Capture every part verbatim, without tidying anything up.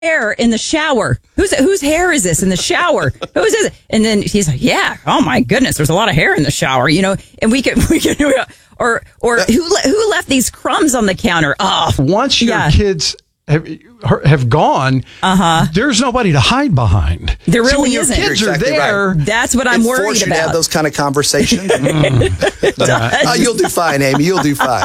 hair in the shower. Whose whose hair is this in the shower? Whose is it? And then he's like, yeah, oh my goodness, there's a lot of hair in the shower, you know. And we could we could or or who le- who left these crumbs on the counter? Oh, once your yeah. kids have, have gone, uh-huh. there's nobody to hide behind. There really so when isn't. Your kids You're exactly are there. Right. That's what I'm it worried force you about. to have those kind of conversations. mm. oh, you'll do fine, Amy. You'll do fine.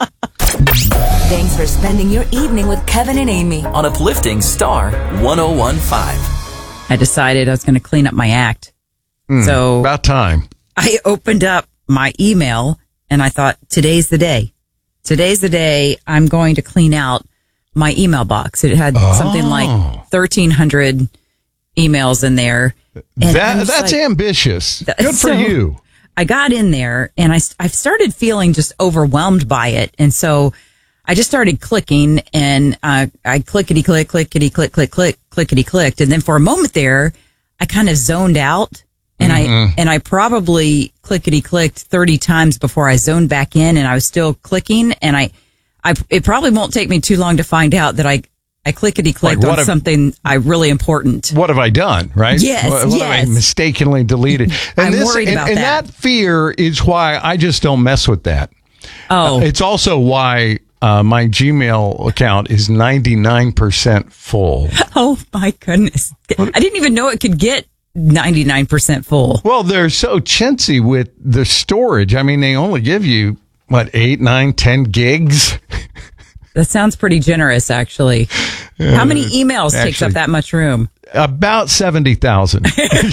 Thanks for spending your evening with Kevin and Amy on Uplifting Star one oh one point five. I decided I was going to clean up my act. Mm, so about time. I opened up my email and I thought, today's the day. Today's the day I'm going to clean out my email box. It had oh. something like thirteen hundred emails in there. And that, that's like, ambitious. Good for so you. I got in there and I, I started feeling just overwhelmed by it. And so I just started clicking and uh, I clickety click, clickety click, click, click, clickety clicked. And then for a moment there, I kind of zoned out and mm-hmm. I, and I probably clickety clicked thirty times before I zoned back in and I was still clicking. And I, I, it probably won't take me too long to find out that I, I clickety clicked like on have, something I really important. What have I done? Right? Yes. What, what yes. have I mistakenly deleted? And I'm this, worried and, about and that. And that fear is why I just don't mess with that. Oh, uh, it's also why uh, my Gmail account is ninety-nine percent full. Oh my goodness! I didn't even know it could get ninety-nine percent full. Well, they're so chintzy with the storage. I mean, they only give you what eight, nine, ten gigs. That sounds pretty generous, actually. How many emails actually, takes up that much room? About seventy thousand.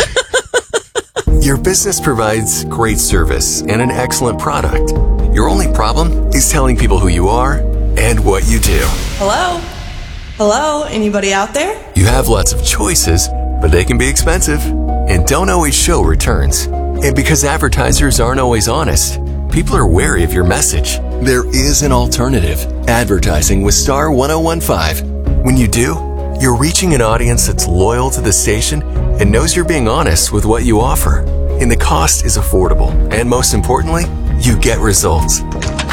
Your business provides great service and an excellent product. Your only problem is telling people who you are and what you do. Hello? Hello? Anybody out there? You have lots of choices, but they can be expensive and don't always show returns. And because advertisers aren't always honest, people are wary of your message. There is an alternative. Advertising with Star one oh one point five. When you do, you're reaching an audience that's loyal to the station and knows you're being honest with what you offer. And the cost is affordable. And most importantly, you get results.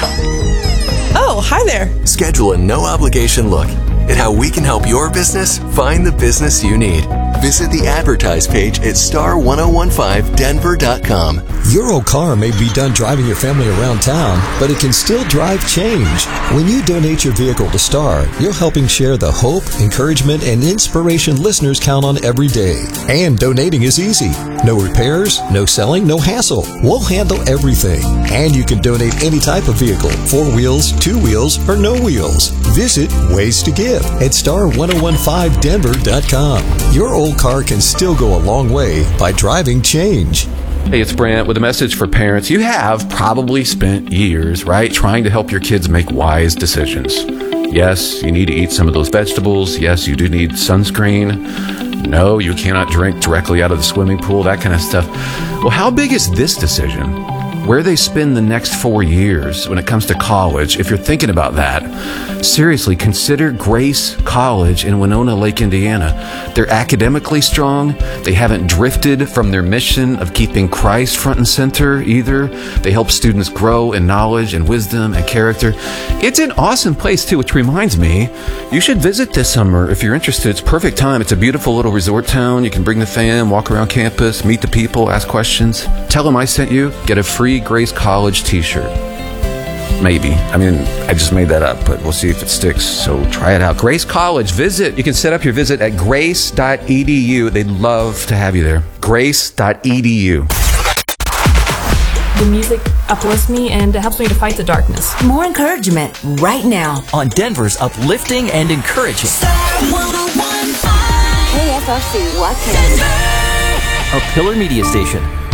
Oh, hi there. Schedule a no-obligation look at how we can help your business find the business you need. Visit the advertise page at star one oh one five denver dot com. Your old car may be done driving your family around town, but it can still drive change. When you donate your vehicle to Star, you're helping share the hope, encouragement, and inspiration listeners count on every day. And donating is easy. No repairs, no selling, no hassle. We'll handle everything. And you can donate any type of vehicle, four wheels, two wheels, or no wheels. Visit Ways to Give at star one oh one five denver dot com. Your old car can still go a long way by driving change. Hey, it's Brant with a message for parents. You have probably spent years, right, trying to help your kids make wise decisions. Yes, you need to eat some of those vegetables. Yes, you do need sunscreen. No, you cannot drink directly out of the swimming pool, that kind of stuff. Well, how big is this decision? Where they spend the next four years when it comes to college, if you're thinking about that, seriously, consider Grace College in Winona Lake, Indiana. They're academically strong. They haven't drifted from their mission of keeping Christ front and center either. They help students grow in knowledge and wisdom and character. It's an awesome place too, which reminds me, you should visit this summer if you're interested. It's perfect time. It's a beautiful little resort town. You can bring the fam, walk around campus, meet the people, ask questions. Tell them I sent you. Get a free Grace College t-shirt. Maybe. I mean, I just made that up, but we'll see if it sticks. So try it out. Grace College. Visit. You can set up your visit at grace dot e d u. They'd love to have you there. grace dot e d u. The music uplifts me and it helps me to fight the darkness. More encouragement right now on Denver's Uplifting and Encouraging. Star one oh one point five K F R C Watkins. Our Pillar Media Station.